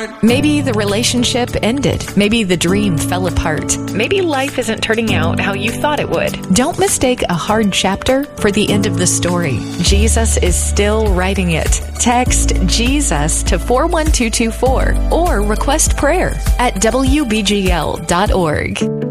heart. Maybe the relationship ended. Maybe the dream fell apart. Maybe life isn't turning out how you thought it would. Don't mistake a hard chapter for the end of the story. Jesus is still writing it. Text Jesus to 41224 or request prayer at WBGL.org.